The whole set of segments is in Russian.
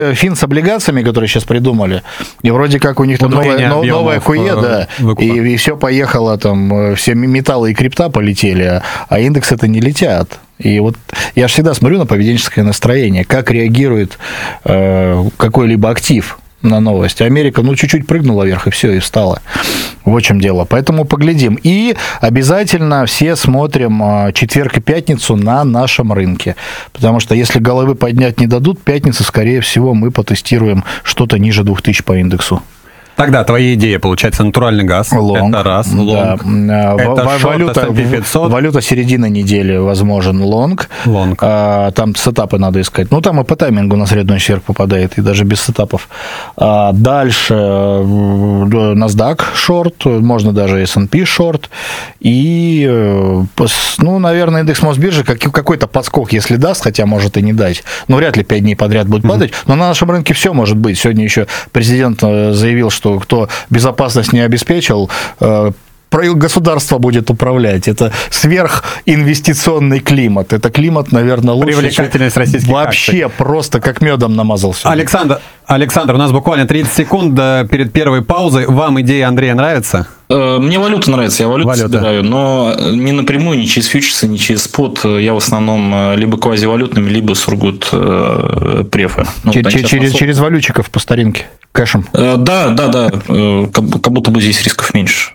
Фин с облигациями, которые сейчас придумали, и вроде как у них там новая КУЕ, да, и все поехало, там, все металлы и крипта полетели, а индексы-то не летят. И вот я же всегда смотрю на поведенческое настроение, как реагирует какой-либо актив на новость. Америка, чуть-чуть прыгнула вверх, и все, и встала. Вот в чем дело. Поэтому поглядим. И обязательно все смотрим четверг и пятницу на нашем рынке. Потому что если головы поднять не дадут, пятница, скорее всего, мы потестируем что-то ниже 2000 по индексу. Тогда твои идеи, получается, натуральный газ. Лонг. Это раз. Лонг. Да. Это валюта середины недели возможен лонг. Там сетапы надо искать. Там и по таймингу на среду четверг попадает, и даже без сетапов. Дальше NASDAQ шорт, можно даже S&P шорт. И, наверное, индекс Мосбиржи какой-то подскок, если даст, хотя может и не дать. Вряд ли 5 дней подряд будет падать. Но на нашем рынке все может быть. Сегодня еще президент заявил, что кто безопасность не обеспечил, государство будет управлять. Это сверхинвестиционный климат. Это климат, наверное, лучше. Привлекательность российских вообще акций. Просто как медом намазался. Александр, у нас буквально 30 секунд перед первой паузой. Вам идея Андрея нравится? Мне валюта нравится, я валюту собираю, но не напрямую, не через фьючерсы, не через спот. Я в основном либо квазивалютными, либо сургут префы. Через валютчиков по старинке, кэшем? Да. Как будто бы здесь рисков меньше.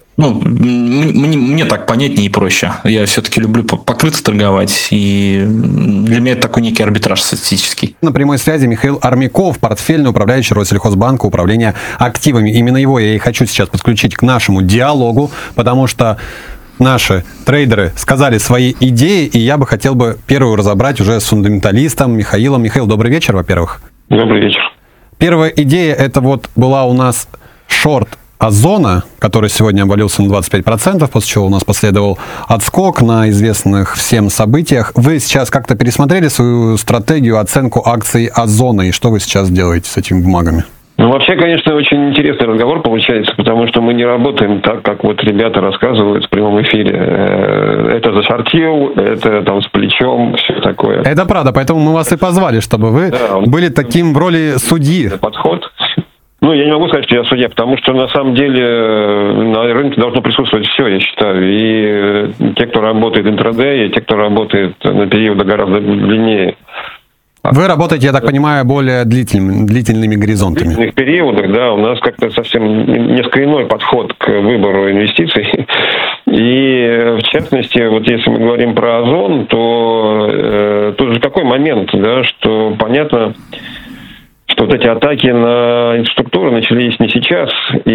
Мне так понятнее и проще. Я все-таки люблю покрыто торговать, и для меня это такой некий арбитраж статистический. На прямой связи Михаил Армяков, портфельный управляющий Россельхозбанка, управления активами. Именно его я и хочу сейчас подключить к нашему диалогу, потому что наши трейдеры сказали свои идеи, и я бы хотел первую разобрать уже с фундаменталистом Михаилом. Михаил, добрый вечер, во-первых. Добрый вечер. Первая идея, это была у нас шорт Озона, который сегодня обвалился на 25%, после чего у нас последовал отскок на известных всем событиях. Вы сейчас как-то пересмотрели свою стратегию, оценку акций Озона, и что вы сейчас делаете с этими бумагами? Вообще, конечно, очень интересный разговор получается, потому что мы не работаем так, как ребята рассказывают в прямом эфире. Это зашортил, это там с плечом, все такое. Это правда, поэтому мы вас и позвали, чтобы вы были таким в роли судьи. Подход. Я не могу сказать, что я судья, потому что на самом деле на рынке должно присутствовать все, я считаю. И те, кто работает интрадей, и те, кто работает на периоды гораздо длиннее. Вы работаете, я так понимаю, более длительными горизонтами. В длительных периодах, да, у нас как-то совсем несколько иной подход к выбору инвестиций. И в частности, если мы говорим про Озон, то тут же такой момент, да, что понятно, что эти атаки на инфраструктуру начались не сейчас,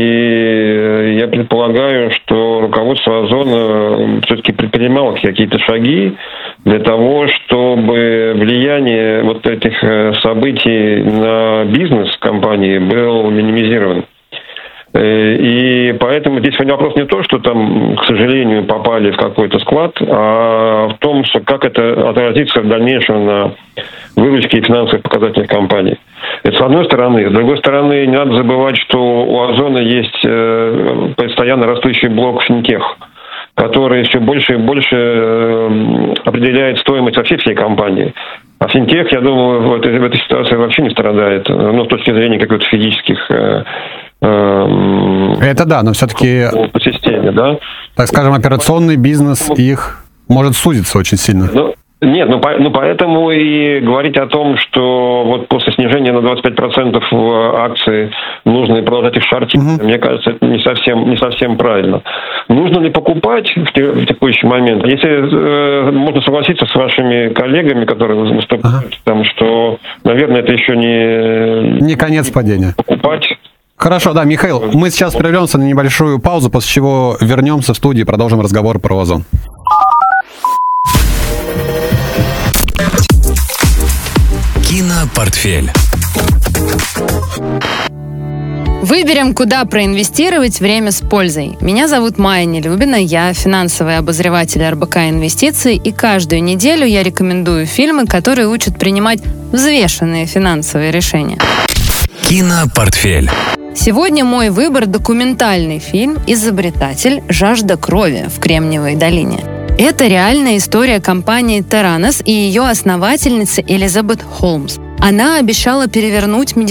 и я предполагаю, что руководство Озона все-таки предпринимало какие-то шаги для того, чтобы влияние этих событий на бизнес компании было минимизировано. И поэтому здесь сегодня вопрос не то, что там, к сожалению, попали в какой-то склад, а в том, что как это отразится в дальнейшем на выручке и финансовых показателях компании. Это с одной стороны. С другой стороны, не надо забывать, что у Озона есть постоянно растущий блок финтех, который все больше и больше определяет стоимость вообще всей компании. А финтех, я думаю, в этой ситуации вообще не страдает, с точки зрения каких-то физических... Это да, но все-таки, по системе, да? Так скажем, операционный бизнес их может сузиться очень сильно. Нет, поэтому и говорить о том, что после снижения на 25% акции нужно продолжать их шортить, мне кажется, это не совсем правильно. Нужно ли покупать в текущий момент? Если можно согласиться с вашими коллегами, которые выступают, что, наверное, это еще не конец падения. Покупать. Хорошо, да, Михаил, мы сейчас прервемся на небольшую паузу, после чего вернемся в студию и продолжим разговор про Озон. Кинопортфель. Выберем, куда проинвестировать время с пользой. Меня зовут Майя Нелюбина, я финансовый обозреватель РБК Инвестиций, и каждую неделю я рекомендую фильмы, которые учат принимать взвешенные финансовые решения. Кинопортфель. Сегодня мой выбор – документальный фильм «Изобретатель. Жажда крови» в Кремниевой долине. Это реальная история компании Terranos и ее основательницы Элизабет Холмс. Она обещала перевернуть